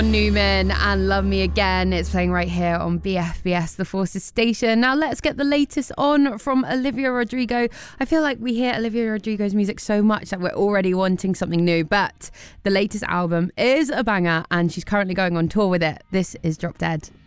Newman and Love Me Again. It's playing right here on BFBS, the Forces station. Now let's get the latest on from Olivia Rodrigo. I feel like we hear Olivia Rodrigo's music so much that we're already wanting something new, but the latest album is a banger and she's currently going on tour with it. This is Drop Dead.